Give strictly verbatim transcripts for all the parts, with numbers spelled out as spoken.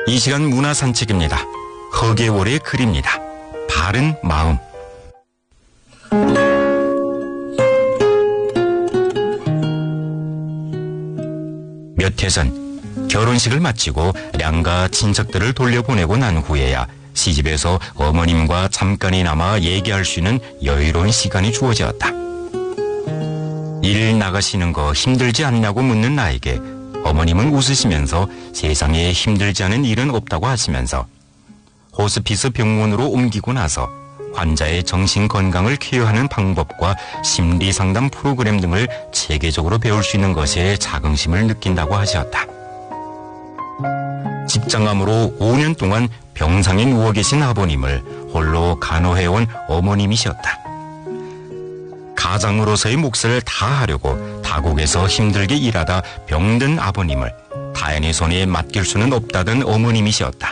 이 시간 문화산책입니다. 허계월의 글입니다. 바른 마음. 몇 해 전 결혼식을 마치고 량가 친척들을 돌려보내고 난 후에야 시집에서 어머님과 잠깐이나마 얘기할 수 있는 여유로운 시간이 주어졌다. 일 나가시는 거 힘들지 않냐고 묻는 나에게 어머님은 웃으시면서 세상에 힘들지 않은 일은 없다고 하시면서 호스피스 병원으로 옮기고 나서 환자의 정신 건강을 케어하는 방법과 심리 상담 프로그램 등을 체계적으로 배울 수 있는 것에 자긍심을 느낀다고 하셨다. 직장암으로 오 년 동안 병상에 누워 계신 아버님을 홀로 간호해온 어머님이셨다. 가장으로서의 몫을 다하려고 타국에서 힘들게 일하다 병든 아버님을 타인의 손에 맡길 수는 없다던 어머님이셨다.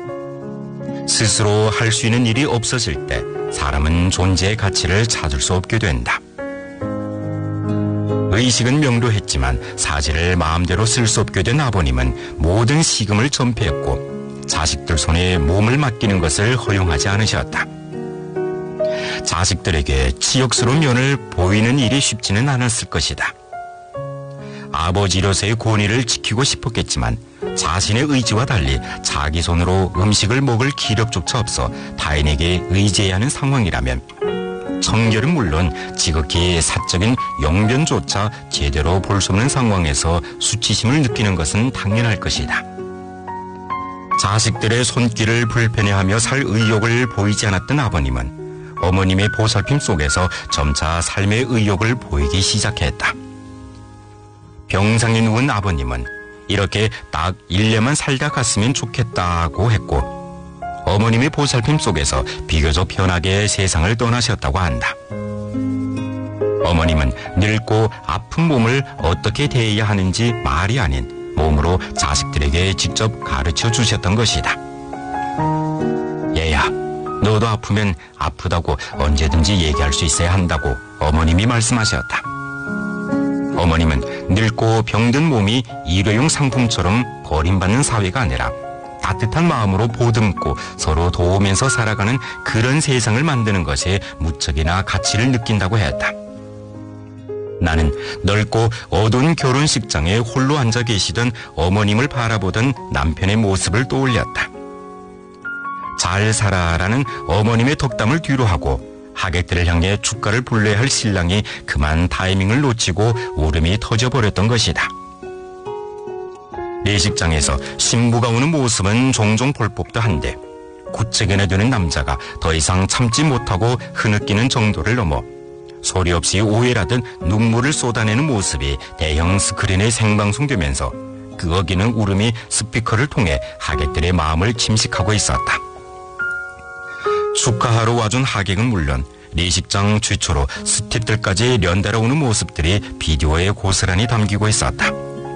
스스로 할 수 있는 일이 없어질 때 사람은 존재의 가치를 찾을 수 없게 된다. 의식은 명료했지만 사지를 마음대로 쓸 수 없게 된 아버님은 모든 시금을 전폐했고 자식들 손에 몸을 맡기는 것을 허용하지 않으셨다. 자식들에게 치욕스러운 면을 보이는 일이 쉽지는 않았을 것이다. 아버지로서의 권위를 지키고 싶었겠지만 자신의 의지와 달리 자기 손으로 음식을 먹을 기력조차 없어 타인에게 의지해야 하는 상황이라면 청결은 물론 지극히 사적인 용변조차 제대로 볼 수 없는 상황에서 수치심을 느끼는 것은 당연할 것이다. 자식들의 손길을 불편해하며 살 의욕을 보이지 않았던 아버님은 어머님의 보살핌 속에서 점차 삶의 의욕을 보이기 시작했다. 병상에 누운 아버님은 이렇게 딱 일 년만 살다 갔으면 좋겠다고 했고 어머님의 보살핌 속에서 비교적 편하게 세상을 떠나셨다고 한다. 어머님은 늙고 아픈 몸을 어떻게 대해야 하는지 말이 아닌 몸으로 자식들에게 직접 가르쳐 주셨던 것이다. 얘야, 너도 아프면 아프다고 언제든지 얘기할 수 있어야 한다고 어머님이 말씀하셨다. 어머님은 늙고 병든 몸이 일회용 상품처럼 버림받는 사회가 아니라 따뜻한 마음으로 보듬고 서로 도우면서 살아가는 그런 세상을 만드는 것에 무척이나 가치를 느낀다고 했다. 나는 넓고 어두운 결혼식장에 홀로 앉아 계시던 어머님을 바라보던 남편의 모습을 떠올렸다. 잘 살아라는 어머님의 덕담을 뒤로하고 하객들을 향해 축가를 불러야 할 신랑이 그만 타이밍을 놓치고 울음이 터져버렸던 것이다. 예식장에서 신부가 우는 모습은 종종 볼 법도 한데 구체견에 드는 남자가 더 이상 참지 못하고 흐느끼는 정도를 넘어 소리 없이 오해라듯 눈물을 쏟아내는 모습이 대형 스크린에 생방송되면서 끄어기는 울음이 스피커를 통해 하객들의 마음을 침식하고 있었다. 축하하러 와준 하객은 물론 예식장 최초로 스탭들까지 연달아 오는 모습들이 비디오에 고스란히 담기고 있었다.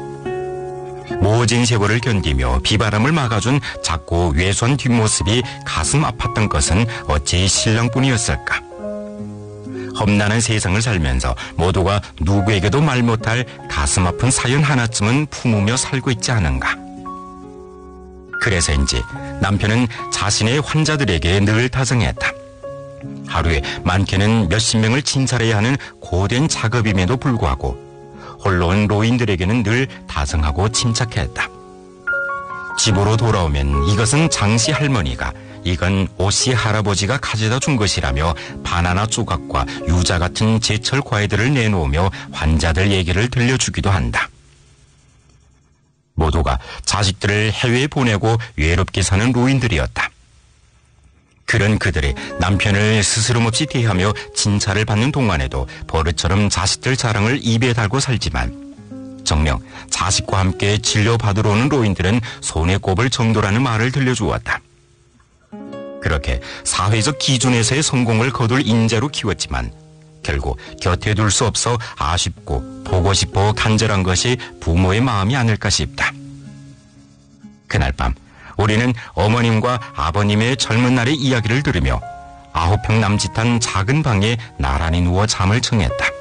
모진 세월을 견디며 비바람을 막아준 작고 왜소한 뒷모습이 가슴 아팠던 것은 어찌 신랑뿐이었을까. 험난한 세상을 살면서 모두가 누구에게도 말 못할 가슴 아픈 사연 하나쯤은 품으며 살고 있지 않은가. 그래서인지 남편은 자신의 환자들에게 늘 다정했다. 하루에 많게는 몇십 명을 진찰해야 하는 고된 작업임에도 불구하고 홀로 온 노인들에게는 늘 다정하고 침착했다. 집으로 돌아오면 이것은 장씨 할머니가, 이건 오씨 할아버지가 가져다 준 것이라며 바나나 조각과 유자 같은 제철 과일들을 내놓으며 환자들 얘기를 들려주기도 한다. 모두가 자식들을 해외에 보내고 외롭게 사는 노인들이었다. 그런 그들이 남편을 스스럼없이 대하며 진찰을 받는 동안에도 버릇처럼 자식들 자랑을 입에 달고 살지만 정녕 자식과 함께 진료받으러 오는 노인들은 손에 꼽을 정도라는 말을 들려주었다. 그렇게 사회적 기준에서의 성공을 거둘 인재로 키웠지만 결국 곁에 둘 수 없어 아쉽고 보고 싶어 간절한 것이 부모의 마음이 아닐까 싶다. 그날 밤 우리는 어머님과 아버님의 젊은 날의 이야기를 들으며 아홉 평 남짓한 작은 방에 나란히 누워 잠을 청했다.